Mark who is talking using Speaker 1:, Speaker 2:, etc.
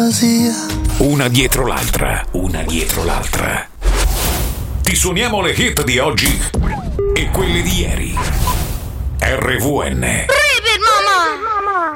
Speaker 1: fantasia.
Speaker 2: Una dietro l'altra, una dietro l'altra. Ti suoniamo le hit di oggi e quelle di ieri. RVN.